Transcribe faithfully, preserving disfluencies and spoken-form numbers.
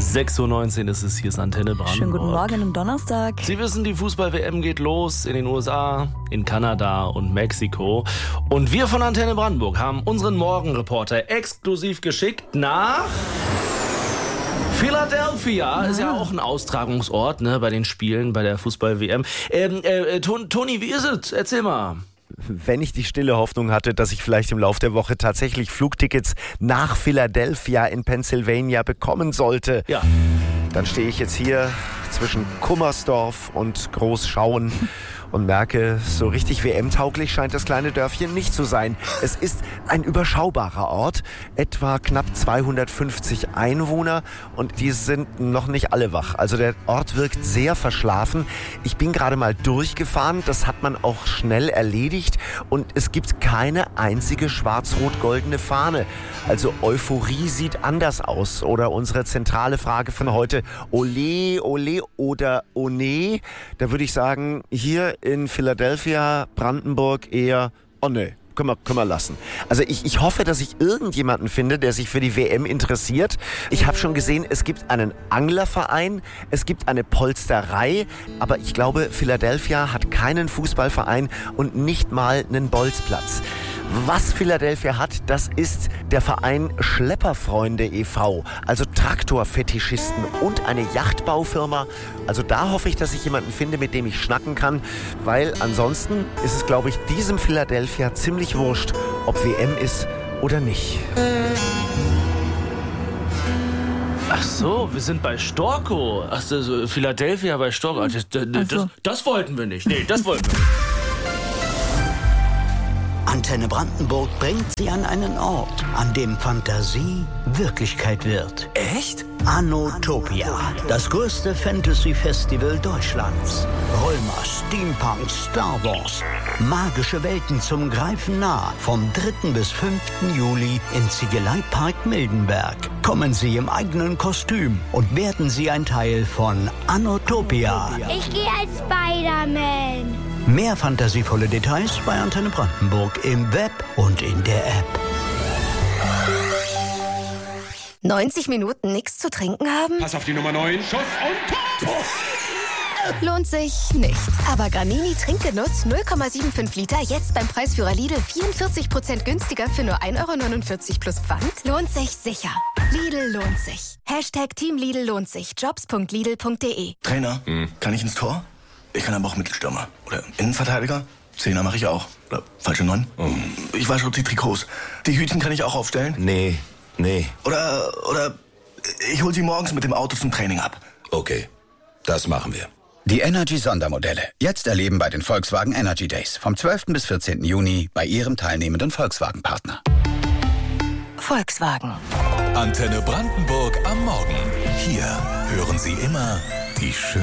sechs Uhr neunzehn ist es, hier ist Antenne Brandenburg. Schönen guten Morgen am Donnerstag. Sie wissen, die Fußball-W M geht los in den U S A, in Kanada und Mexiko. Und wir von Antenne Brandenburg haben unseren Morgenreporter exklusiv geschickt nach Philadelphia. Ist ja auch ein Austragungsort, ne, bei den Spielen, bei der Fußball-W M. Ähm, äh, Toni, wie ist es? Erzähl mal. Wenn ich die stille Hoffnung hatte, dass ich vielleicht im Laufe der Woche tatsächlich Flugtickets nach Philadelphia in Pennsylvania bekommen sollte, Ja. dann stehe ich jetzt hier zwischen Kummersdorf und Großschauen und merke, so richtig W M-tauglich scheint das kleine Dörfchen nicht zu sein. Es ist ein überschaubarer Ort, etwa knapp zweihundertfünfzig Einwohner und die sind noch nicht alle wach. Also der Ort wirkt sehr verschlafen. Ich bin gerade mal durchgefahren, das hat man auch schnell erledigt und es gibt keine einzige schwarz-rot-goldene Fahne. Also Euphorie sieht anders aus. Oder unsere zentrale Frage von heute, Olé, Olé oder Oné? Da würde ich sagen, hier in Philadelphia, Brandenburg eher, oh ne, können wir, können wir lassen. Also ich, ich hoffe, dass ich irgendjemanden finde, der sich für die W M interessiert. Ich habe schon gesehen, es gibt einen Anglerverein, es gibt eine Polsterei, aber ich glaube, Philadelphia hat keinen Fußballverein und nicht mal einen Bolzplatz. Was Philadelphia hat, das ist der Verein Schlepperfreunde e V, also Traktorfetischisten und eine Yachtbaufirma. Also da hoffe ich, dass ich jemanden finde, mit dem ich schnacken kann, weil ansonsten ist es, glaube ich, diesem Philadelphia ziemlich wurscht, ob W M ist oder nicht. Ach so, wir sind bei Storkow. Ach so, Philadelphia bei Storkow. Das, das, das, so. das wollten wir nicht. Nee, das wollten wir nicht. Antenne Brandenburg bringt Sie an einen Ort, an dem Fantasie Wirklichkeit wird. Echt? Anotopia, das größte Fantasy-Festival Deutschlands. Römer, Steampunk, Star Wars. Magische Welten zum Greifen nah. Vom dritten bis fünften Juli im Ziegeleipark Mildenberg. Kommen Sie im eigenen Kostüm und werden Sie ein Teil von Anotopia. Ich gehe als Spider-Man. Mehr fantasievolle Details bei Antenne Brandenburg im Web und in der App. neunzig Minuten nichts zu trinken haben? Pass auf die Nummer neun. Schuss und Tor! Lohnt sich nicht. Aber Granini Trinkgenuss null Komma fünfundsiebzig Liter jetzt beim Preisführer Lidl vierundvierzig Prozent günstiger für nur ein Euro neunundvierzig plus Pfand? Lohnt sich sicher. Lidl lohnt sich. Hashtag Team Lidl lohnt sich. Jobs punkt lidl punkt de. Trainer, hm. kann ich ins Tor? Ich kann aber auch Mittelstürmer. Oder Innenverteidiger. Zehner mache ich auch. Oder falsche Neun. Oh. Ich wasche auch die Trikots. Die Hütchen kann ich auch aufstellen. Nee, nee. Oder, oder ich hol sie morgens mit dem Auto zum Training ab. Okay, das machen wir. Die Energy-Sondermodelle. Jetzt erleben bei den Volkswagen Energy Days. Vom zwölften bis vierzehnten Juni bei Ihrem teilnehmenden Volkswagen-Partner. Volkswagen. Antenne Brandenburg am Morgen. Hier hören Sie immer die schönen